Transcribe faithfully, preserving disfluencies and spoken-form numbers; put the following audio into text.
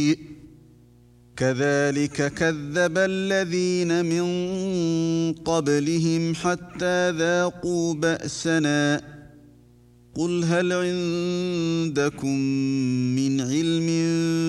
كذلك كذب الذين من قبلهم حتى ذاقوا بأسنا قل هل عندكم من علم